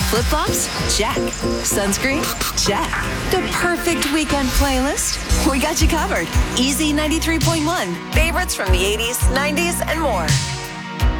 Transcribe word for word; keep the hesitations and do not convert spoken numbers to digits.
Flip-flops? Check. Sunscreen? Check. The perfect weekend playlist? We got you covered. Easy ninety-three point one. Favorites from the eighties, nineties, and more.